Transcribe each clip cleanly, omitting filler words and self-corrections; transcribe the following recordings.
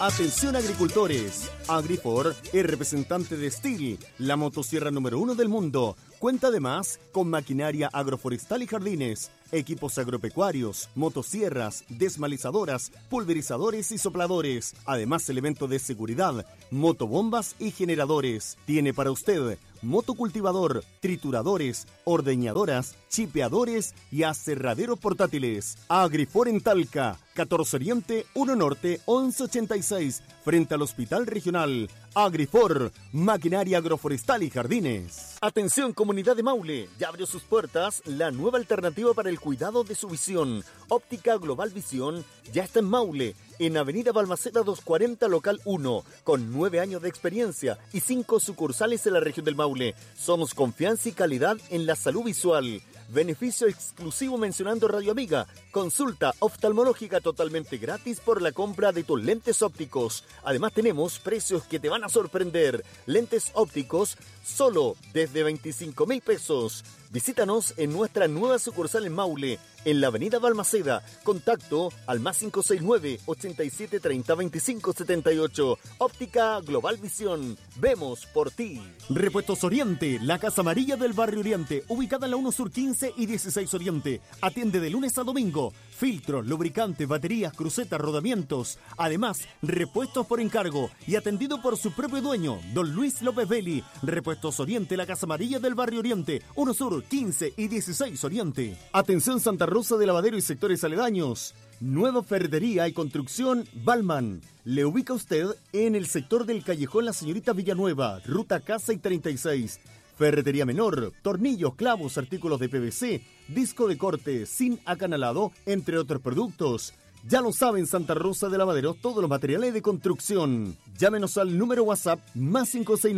Atención agricultores, Agrifor es representante de Stihl, la motosierra número 1 del mundo. Cuenta además con maquinaria agroforestal y jardines, equipos agropecuarios, motosierras, desmalizadoras, pulverizadores y sopladores. Además, elementos de seguridad, motobombas y generadores. Tiene para usted motocultivador, trituradores, ordeñadoras, chipeadores y aserraderos portátiles. Agrifor en Talca, 14 Oriente, 1 Norte, 1186, frente al Hospital Regional. Agrifor, maquinaria agroforestal y jardines. Atención comunidad de Maule, ya abrió sus puertas la nueva alternativa para el cuidado de su visión. Óptica Global Visión ya está en Maule, en Avenida Balmaceda 240, local 1, con 9 años de experiencia y 5 sucursales en la región del Maule. Somos confianza y calidad en la salud visual. Beneficio exclusivo mencionando Radio Amiga. Consulta oftalmológica totalmente gratis por la compra de tus lentes ópticos. Además tenemos precios que te van a sorprender. Lentes ópticos solo desde 25,000 pesos. Visítanos en nuestra nueva sucursal en Maule, en la avenida Balmaceda. Contacto al más 569-8730-2578. Óptica Global Visión. Vemos por ti. Repuestos Oriente, la Casa Amarilla del Barrio Oriente, ubicada en la 1 Sur 15 y 16 Oriente. Atiende de lunes a domingo. Filtros, lubricantes, baterías, crucetas, rodamientos. Además, repuestos por encargo y atendido por su propio dueño, don Luis López Belli. Repuestos Oriente, la Casa Amarilla del Barrio Oriente, 1 Sur 15 y 16 Oriente. Atención Santa Rosa de Lavadero y sectores aledaños. Nueva ferretería y construcción Balman. Le ubica usted en el sector del Callejón La Señorita Villanueva, ruta Casa y 36. Ferretería menor, tornillos, clavos, artículos de PVC, disco de corte, sin acanalado, entre otros productos. Ya lo saben, Santa Rosa de Lavadero, todos los materiales de construcción. Llámenos al número WhatsApp más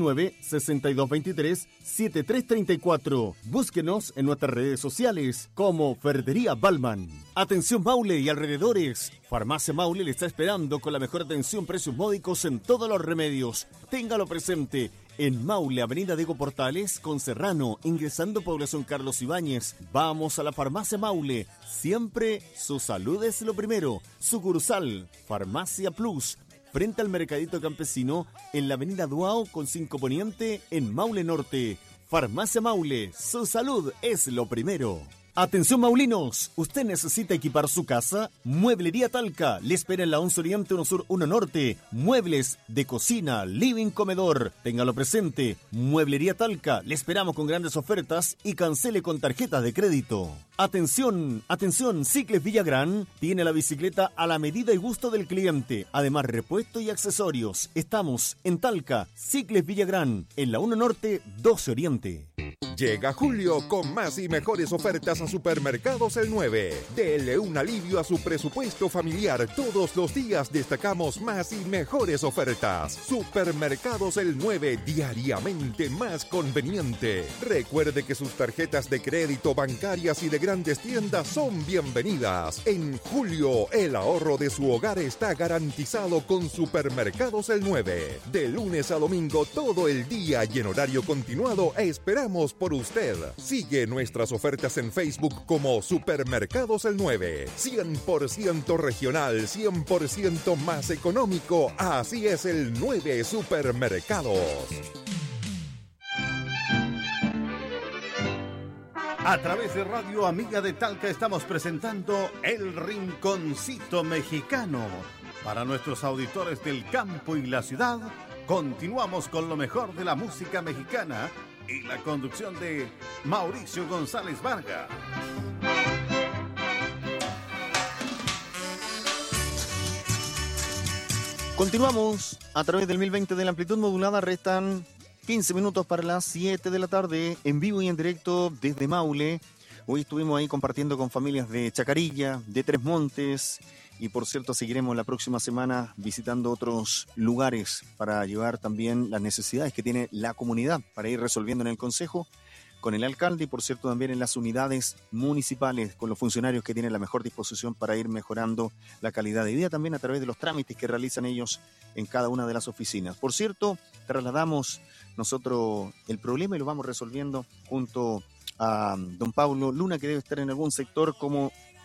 569-6223-7334. Búsquenos en nuestras redes sociales como Ferretería Balman. Atención Maule y alrededores. Farmacia Maule le está esperando con la mejor atención, precios módicos en todos los remedios. Téngalo presente. En Maule, Avenida Diego Portales, con Serrano, ingresando Población Carlos Ibáñez. Vamos a la Farmacia Maule. Siempre su salud es lo primero. Sucursal, Farmacia Plus, frente al Mercadito Campesino, en la Avenida Duao, con 5 Poniente, en Maule Norte. Farmacia Maule, su salud es lo primero. Atención maulinos, ¿usted necesita equipar su casa? Mueblería Talca, le espera en la 11 Oriente, 1 Sur, 1 Norte. Muebles de cocina, living, comedor. Téngalo presente. Mueblería Talca, le esperamos con grandes ofertas y cancele con tarjetas de crédito. Atención, atención, Cicles Villagrán tiene la bicicleta a la medida y gusto del cliente. Además, repuesto y accesorios. Estamos en Talca, Cicles Villagrán, en la 1 Norte, 12 Oriente. Llega julio con más y mejores ofertas a Supermercados El 9. Dele un alivio a su presupuesto familiar. Todos los días destacamos más y mejores ofertas. Supermercados El 9, diariamente más conveniente. Recuerde que sus tarjetas de crédito, bancarias y de grandes tiendas son bienvenidas. En julio, el ahorro de su hogar está garantizado con Supermercados El 9. De lunes a domingo, todo el día y en horario continuado, esperamos por usted. Sigue nuestras ofertas en Facebook como Supermercados El 9. 100% regional, 100% más económico. Así es el 9 Supermercados. A través de Radio Amiga de Talca estamos presentando El Rinconcito Mexicano. Para nuestros auditores del campo y la ciudad, continuamos con lo mejor de la música mexicana y la conducción de Mauricio González Vargas. Continuamos a través del 1020 de la amplitud modulada. Restan 15 minutos para las 7 de la tarde, en vivo y en directo desde Maule. Hoy estuvimos ahí compartiendo con familias de Chacarilla, de Tres Montes, y por cierto seguiremos la próxima semana visitando otros lugares para llevar también las necesidades que tiene la comunidad para ir resolviendo en el Consejo, con el alcalde y por cierto también en las unidades municipales, con los funcionarios que tienen la mejor disposición para ir mejorando la calidad de vida también a través de los trámites que realizan ellos en cada una de las oficinas. Por cierto, trasladamos nosotros el problema y lo vamos resolviendo junto a don Pablo Luna, que debe estar en algún sector como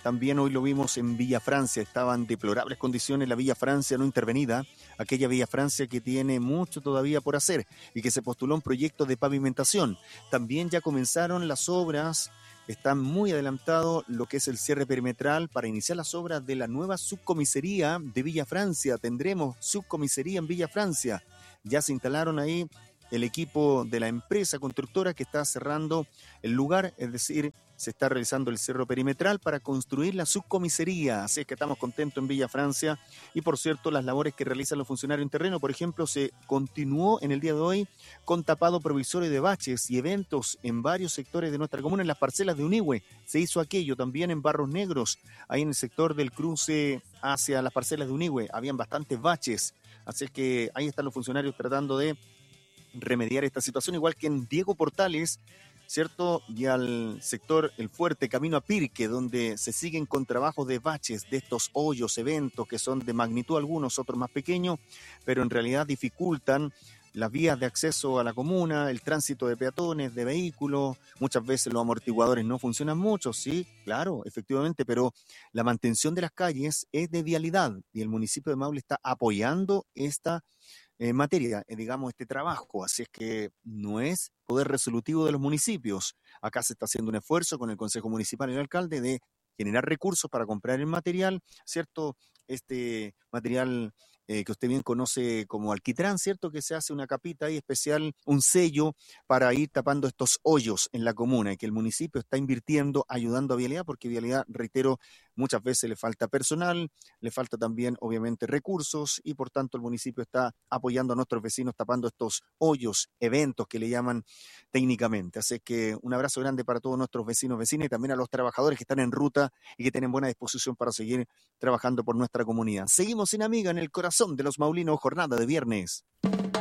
También hoy lo vimos en Villa Francia, estaba en deplorables condiciones la Villa Francia no intervenida, aquella Villa Francia que tiene mucho todavía por hacer y que se postuló un proyecto de pavimentación. También ya comenzaron las obras. Está muy adelantado lo que es el cierre perimetral para iniciar las obras de la nueva subcomisaría de Villa Francia. Tendremos subcomisaría en Villa Francia. Ya se instalaron ahí el equipo de la empresa constructora que está cerrando el lugar, es decir, se está realizando el cierre perimetral para construir la subcomisaría. Así es que estamos contentos en Villa Francia. Y por cierto, las labores que realizan los funcionarios en terreno, por ejemplo, se continuó en el día de hoy con tapado provisorio de baches y eventos en varios sectores de nuestra comuna, en las parcelas de Unihue. Se hizo aquello también en Barros Negros, ahí en el sector del cruce hacia las parcelas de Unihue. Habían bastantes baches. Así es que ahí están los funcionarios tratando de remediar esta situación, igual que en Diego Portales, ¿cierto? Y al sector El Fuerte, camino a Pirque, donde se siguen con trabajos de baches, de estos hoyos, eventos que son de magnitud algunos, otros más pequeños, pero en realidad dificultan las vías de acceso a la comuna, el tránsito de peatones, de vehículos. Muchas veces los amortiguadores no funcionan mucho, sí, claro, efectivamente, pero la mantención de las calles es de vialidad y el municipio de Maule está apoyando esta materia, digamos, este trabajo. Así es que no es poder resolutivo de los municipios. Acá se está haciendo un esfuerzo con el Consejo Municipal y el alcalde de generar recursos para comprar el material, ¿cierto? Este material que usted bien conoce como alquitrán, ¿cierto? Que se hace una capita ahí especial, un sello para ir tapando estos hoyos en la comuna y que el municipio está invirtiendo, ayudando a Vialidad, porque Vialidad, reitero, muchas veces le falta personal, le falta también, obviamente, recursos y por tanto el municipio está apoyando a nuestros vecinos tapando estos hoyos, eventos que le llaman técnicamente. Así que un abrazo grande para todos nuestros vecinos, vecinas y también a los trabajadores que están en ruta y que tienen buena disposición para seguir trabajando por nuestra comunidad. Seguimos en Amiga, en el corazón de los maulinos, jornada de viernes.